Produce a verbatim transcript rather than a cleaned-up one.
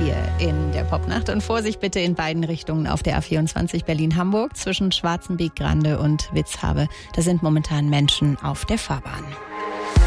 hier in der Popnacht. Und Vorsicht bitte in beiden Richtungen auf der A vierundzwanzig Berlin-Hamburg zwischen Schwarzenbeek, Grande und Witzhabe. Da sind momentan Menschen auf der Fahrbahn.